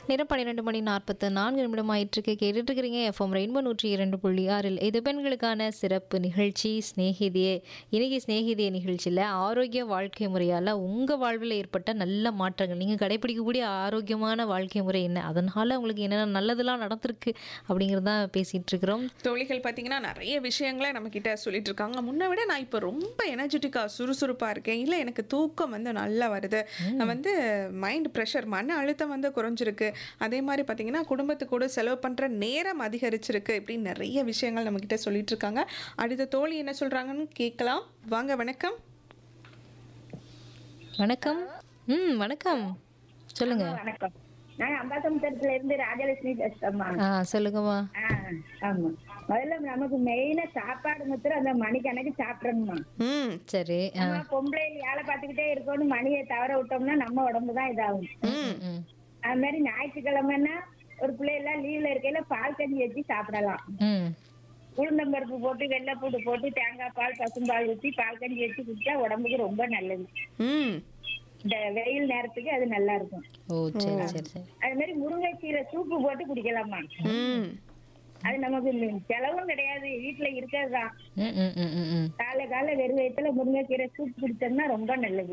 நேரம் 12 மணி 44 நிமிடம் ஆயிட்டிருக்கு. கேட்டுட்டு இருக்கிறீங்க எஃப்எம் ரெயின்போ 102.6 இது பெண்களுக்கான சிறப்பு நிகழ்ச்சி ஸ்நேகிதியே. இன்னைக்கு ஸ்நேகிதியே நிகழ்ச்சியில் ஆரோக்கிய வாழ்க்கை முறையால் உங்கள் வாழ்வில் ஏற்பட்ட நல்ல மாற்றங்கள், நீங்கள் கடைப்பிடிக்கக்கூடிய ஆரோக்கியமான வாழ்க்கை முறை என்ன, அதனால் உங்களுக்கு என்னென்ன நல்லதெல்லாம் நடந்திருக்கு அப்படிங்கிறத பேசிகிட்டு இருக்கிறோம். தோழிகள் பார்த்தீங்கன்னா நிறைய விஷயங்களை நம்மக்கிட்ட சொல்லிட்டு இருக்காங்க. முன்னை விட நான் இப்போ ரொம்ப எனர்ஜெட்டிக்காக சுறுசுறுப்பாக இருக்கேன், இல்லை எனக்கு தூக்கம் வந்து நல்லா வருது, நான் வந்து மைண்ட் ப்ரெஷர் மன அழுத்தம் வந்து குறைஞ்சிருக்கு, அதே மாதிரி பார்த்தீங்கன்னா குடும்பத்துக்கு கூட செலவு பண்ணுற நேரம் அதிகரிச்சிருக்கு, இப்படி நிறைய விஷயங்கள் நம்மக்கிட்ட சொல்லிட்டு இருக்காங்க. அடுத்த தோழி என்ன சொல்கிறாங்கன்னு கேட்கலாம். வாங்க. வணக்கம். வணக்கம். வணக்கம், சொல்லுங்க. வணக்கம். நான் அம்பாசமுத்திரத்துல இருந்து ராஜலட்சுமி பேசுறேம்மா. சொல்லுங்கம்மா. ஆமா, முதல்ல நமக்கு மெயினா சாப்பாடு மாத்திரம் அந்த மணிக்கணக்கு சாப்பிடணுமா. சரி. நம்ம பொம்பளை வேலை பார்த்துக்கிட்டே இருக்கணும், மணியை தவற விட்டோம்னா நம்ம உடம்பு தான் இதாகும். அது மாதிரி ஞாயிற்றுக்கிழமைன்னா ஒரு பிள்ளைலாம் லீவ்ல இருக்கையில பால் கஞ்சி வச்சு சாப்பிடலாம். உளுந்தம்பருப்பு போட்டு வெள்ளைப்பூடு போட்டு தேங்காய் பால் பசும்பால் ஊற்றி பால் கஞ்சி வச்சு குடிச்சா உடம்புக்கு ரொம்ப நல்லது. இந்த வெயில் நேரத்துக்கு அது நல்லா இருக்கும். அது மாதிரி முருங்கைக்கீரை சூப்பு போட்டு குடிக்கலாமா. அது நமக்கு செலவும் கிடையாது, வீட்டுல இருக்கிறதுதான். காலை வெறும் வயிற்றுல முருங்கைக்கீரை சூப் குடிச்சோம்னா ரொம்ப நல்லது.